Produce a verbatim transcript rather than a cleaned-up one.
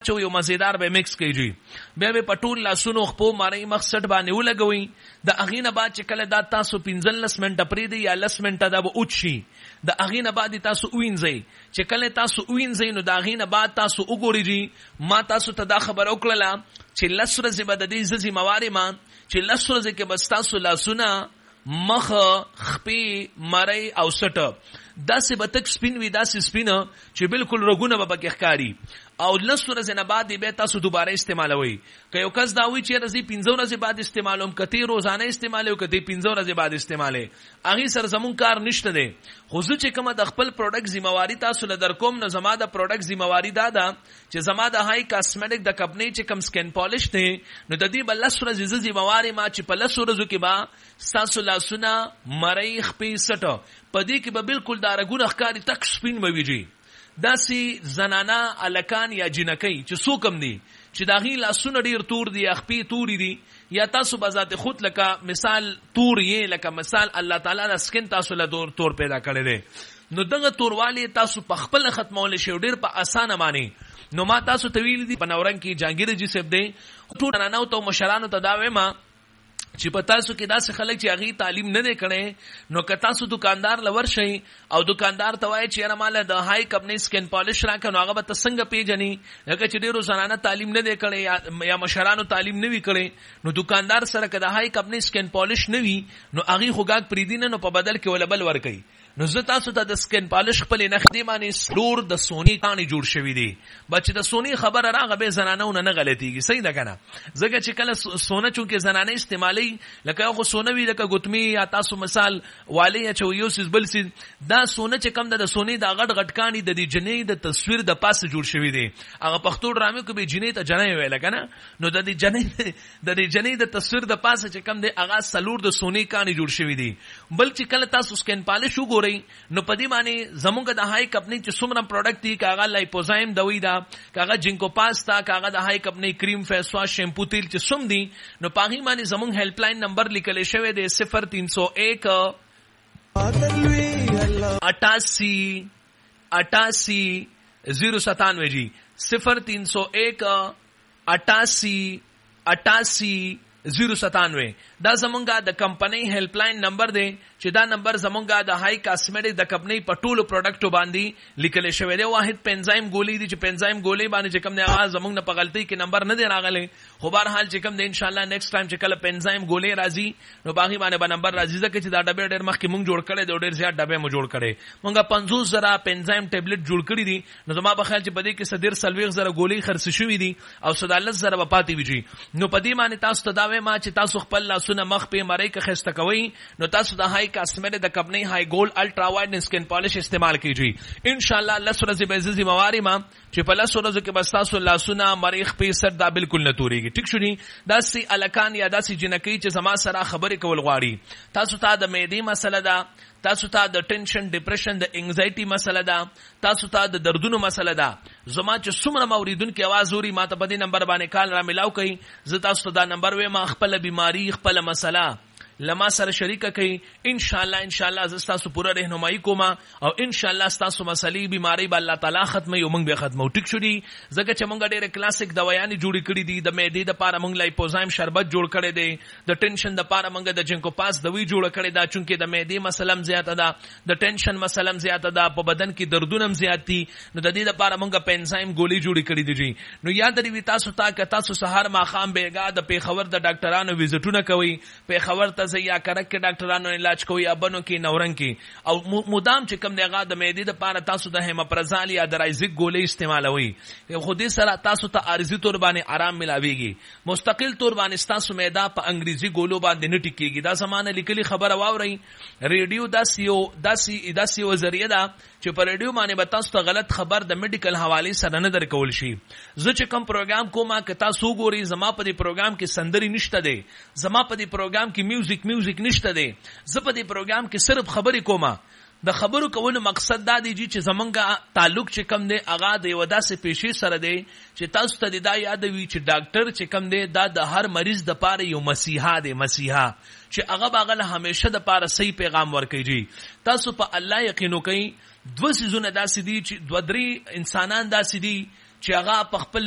چې یو مزیدار به میکس کیږي بیا به پټول لاسونو خپو ماری مقصد باندې ولګوي د اغینه بعد چې کله دا تاسو پنځه لس منټه پرې دی یا لس منټه دا به اوچی د اغینه بعد تاسو وینځي چې کله تاسو وینځي نو د اغینه بعد تاسو وګورئ ما تاسو ته دا خبر وکړه چې لس ورځې به د دې ځزي مواري ما چې لس ورځې کې بس تاسو لاسونه مخ خپې مری او سټ داسې به تک سپین وي داسې سپینه چې بالکل رګونه به پکې ښکاري او لس ورځې نه بعد به تاسو دوباره استعمالوي که یو کس دا وایي چې راځي پنځه ورځې بعد استعمالوم کتی روزانه استعمالوي کتی پنځه ورځې بعد استعمالي هغې سره زمون کار نشته دی خو زه چې کومه د خپل پروډکټ ذمہواري تاسو له در کوم نو زما د پروډکټ ذمہواري دا ده چې زما د هاي کاسمیټک د کمپنۍ چې کم سکن پالش دی نو د دې به لس ورځې زه ذمہواري ما چې په لس ورځو کې به ستاسو لاسونه مری خپې سټه په دې کې به بالکل دا رګونه ښکاري تک سپین به وي داسې زنانه الکان یا جنکی چې څوک هم دي چې د هغې لاسونه ډېر تور دي یا خپې تورې دي یا تاسو به ذات خود لکه مثال تور یې لکه مثال الله تعالی د سکن تاسو له تور پیدا کړی دی نو دغه توروالی تاسو په خپل ختمولی شي ډېر په اسانه باندې نو ما تاسو ته ویلي دي په نورنګ کې جهانګیر جي صاحب دی ټول زنانو ته او مشرانو ته دا وایم چې په تاسو کې داسې خلک چې هغې تعلیم نه دی کړی نو که تاسو دکاندار لور شئ او دکاندار ته وایي چې یاره ماله د هاي کمپنۍ سکن پالش راکړه نو هغه به ته څنګه پیژني لکه چې ډېرو زنانه تعلیم نه دی کړی یا مشرانو تعلیم نه وي کړی نو دکاندار سره که د هاي کمپنۍ سکن پالش نه وي نو هغې خو ګاګ پرېږدي نه نو په بدل کې وله بل ورکوي نو زه تاسو ته د سکن پالش خپلې نښې باندې سلور د سونی کاڼي جوړ شوي دي بچ د سونی خبره راغه به زنانهونه نه غلطېږي صحیح ده که نه ځکه چې کله سونه چونکې زنانه استعمالوي لکه خو سونه وي لکه ګوتمي یا تاسو مثال والی اچوي یو څیز بل څیز دا سونه چې کم ده د سونې دا غټ غټ کاڼي د دې جنۍ د تصویر د پاسه جوړ شوي دي هغه پښتو ډرامې کې به جنۍ ته جنۍ ویله که نه نو د دې جنۍ د دې جنۍ د تصویر د پاسه چې کم دی هغه څلور د سونې کاڼي جوړ شوي دي بل چې کله تاسو سکن پالش وګورئ نو په دې باندې زمونږ د هاي کمپنۍ چې څومره پروډکټ دي که هغه لایپوزایم دوی ده که هغه جینکو پاس ده که هغه د هاي کمپنۍ کریم فیس واش شیمپو تیل چې څوم دي نو په هغې باندې زمونږ هیلپ لاین نمبر لیکلی شوی دی صفر تین سو ایک اٹاسی اٹاسی زیرو ستانوے جی صفر تین سو ایک اٹاسی اٹاسی زیرو ستانوے دا زمونږه د کمپنۍ هیلپ لاین نمبر دی چې دا نمبر زمونږه د هاي کاسمیټک د کمپنۍ په ټولو پروډکټو باندې لیکلی شوی دی واحد پنزایم ګولۍ دي چې پنزایم ګولۍ باندې چې کوم دی هغه زمونږ نه په غلطۍ کې نمبر نه دی راغلی خو بهرحال چې کوم دی انشاءالله نیکسټ ټایم چې کله پنزایم ګولۍ راځي نو په هغې باندې به نمبر راځي ځکه چې دا ډبې ډېر مخکې مونږ جوړ کړی دی او ډېر زیات ډبې مو جوړ کړی مونږه پنځوس زره پنزایم ټیبلټ جوړ کړي دي نو زما په خیال چې په دې کې څه ډېر څلوېښت زره ګولۍ خرڅې شوي دي او څه دا لس زره به پاتې وي جي نو په دې باندې تاسو ته دا وایم چې تاسو خپل لاسونه مخ پې مرۍ که ښایسته کوئ نو تاسو د هاي کاسمیټک د کمپنۍ هاي ګولډ الټرا وایډ سکن پالش استعمال کیږي انشاءالله لس ورځې به زه ذمہواري ما چې په لس ورځو کې به ستاسو لاسونه مرۍ خپې سر دا بالکل نه تورېږي ټیک شو ني داسې الکان یا داسې جنکۍ چې زما سره خبرې کول غواړي تاسو ته د معدې مسله ده تاسو ته د ټینشن ډپریشن د انگزایټي مسله ده تاسو ته د دردونو مسله ده زما چې څومره موریدونکي اواز اوري ما ته په دې نمبر باندې کال را ملاو کړئ زه تاسو ته دا نمبر وایم خپله بیماري خپله مسله لما سره شریکه کوي ان شاء الله ان شاء الله زه تاسو پوره رهنمایي کوم او ان شاء الله تاسو مسلې بیماری به الله تعالی ختمي او موږ به ختمو ټیک شو دي ځکه چې موږ ډېر کلاسیک دوايانې جوړې کړې دي د معدې د پاره موږ لایپوزایم شربت جوړ کړی دی د ټینشن د پاره موږ د جنکو پاس دوی جوړ کړی دا چونکې د معدې مسلم زیاته ده د ټینشن مسلم زیاته ده په بدن کې دردونه هم زیات دي نو د دې د پاره موږ پنزایم ګولۍ جوړې کړې دي جی نو یاد لرئ تاسو ته که تاسو سهار ماښام بیګا د پیښور د ډاکټرانو ویزټونه کوئ پیښور ته ځئ یا کرک کې ډاکټرانو علاج کوي یا بنو کې نورنګ کې او مدام چې کوم دی هغه د معدې دپاره تاسو د هیماپرازال یا د رایزیک ګولۍ استعمالوئ خو دې سره تاسو ته عارضي طور باندې آرام ملاویږي مستقل طور باندې ستاسو معده په انګریزي ګولو باندې نه ټیکېږي دا زمانه لیکلي خبره واورئ ریډیو داسې یو داسې داسې یو ذریعه ده چې په ریډیو باندې به تاسو ته غلط خبر د میډیکل حوالې سره نه درکول شي زه چې کوم پروګرام کوم که تاسو وګورئ زما په دې پروګرام کې سندري نشته دی زما په دې پروګرام کې میوزیک میوزیک نشته دی زه په دې پروګرام کې صرف خبرې کومه د خبرو کولو مقصد دا دی چې زمونږ تعلق چې کم دی هغه د یوه داسې پیشې سره دی چې تاسو ته دا یاد وي چې ډاکټر چې کم دی دا د هر مریض دپاره یو مسیحا دی مسیحا چې هغه به هغه له همیشه دپاره صحیح پیغام ورکوي جي تاسو په الله یقین وکئ دوه څیزونه داسې دي چې دوه درې انسانان داسې دي چې هغه په خپل